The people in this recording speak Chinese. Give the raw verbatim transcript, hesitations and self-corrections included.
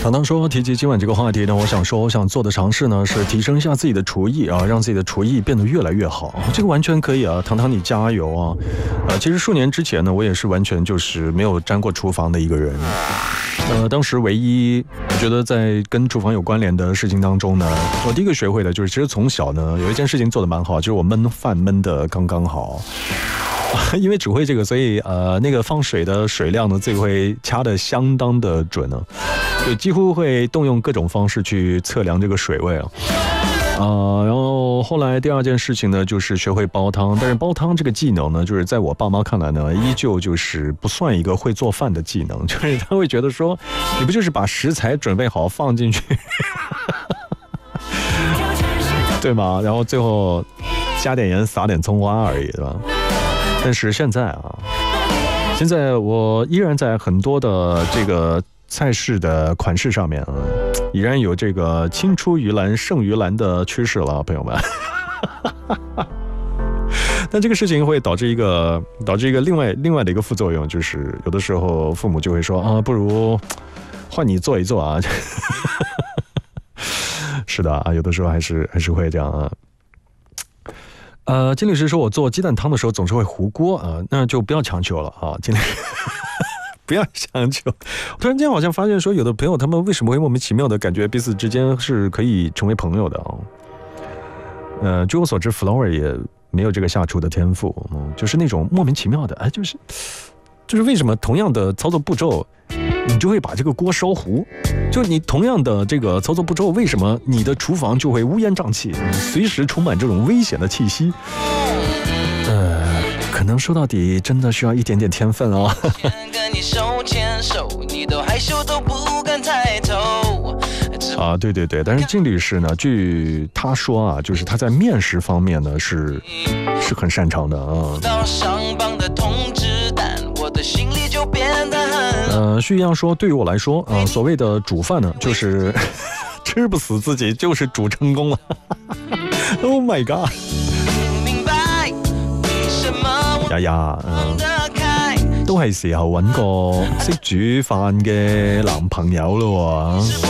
唐唐说，提及今晚这个话题呢，我想说，我想做的尝试呢是提升一下自己的厨艺啊，让自己的厨艺变得越来越好。这个完全可以啊，唐唐你加油啊！呃，其实数年之前呢，我也是完全就是没有沾过厨房的一个人。呃，当时唯一我觉得在跟厨房有关联的事情当中呢，我第一个学会的就是，其实从小呢有一件事情做得蛮好，就是我焖饭焖得刚刚好。因为只会这个，所以呃，那个放水的水量呢，自己会掐得相当的准呢，就几乎会动用各种方式去测量这个水位啊。呃，然后后来第二件事情呢，就是学会煲汤。但是煲汤这个技能呢，就是在我爸妈看来呢，依旧就是不算一个会做饭的技能，就是他会觉得说，你不就是把食材准备好放进去，对吗？然后最后加点盐，撒点葱花而已，对吧？但是现在啊，现在我依然在很多的这个菜式的款式上面啊，依然有这个青出于蓝胜于蓝的趋势了，朋友们。但这个事情会导致一个导致一个另外另外的一个副作用，就是有的时候父母就会说啊，不如换你做一做啊。是的啊，有的时候还是还是会这样啊。呃，金律师说，我做鸡蛋汤的时候总是会糊锅啊、呃，那就不要强求了啊，金律师，不要强求。突然间好像发现说，有的朋友他们为什么会莫名其妙的感觉彼此之间是可以成为朋友的啊？呃，据我所知 ，Flower 也没有这个下厨的天赋，嗯，就是那种莫名其妙的，哎，就是就是为什么同样的操作步骤，你就会把这个锅烧糊？就你同样的这个操作步骤，为什么你的厨房就会乌烟瘴气，随时充满这种危险的气息？呃，可能说到底真的需要一点点天分哦。跟你手牵手，你都害羞都不敢抬头。啊，对对对，但是靳律师呢，据他说啊，就是他在面食方面呢是是很擅长的啊。到上榜的通知单，我的心里就变得很。呃，徐一样说，对于我来说，啊、呃，所谓的煮饭呢，就是吃不死自己，就是煮成功了。Oh my god！ 呀呀，嗯、呃，都係時候揾個識煮飯嘅男朋友咯喎。